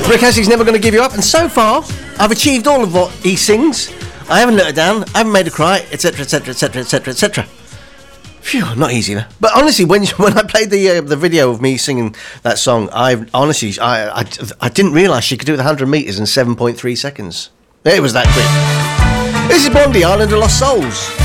Rick Astley's Never Gonna Give You Up, and so far I've achieved all of what he sings. I haven't let her down, I haven't made her cry, etc, etc, etc, etc, etc. Phew, not easy. But honestly, when I played the video of me singing that song, I didn't realise she could do it 100 metres in 7.3 seconds. It was that quick. This is Blondie, Island of Lost Souls.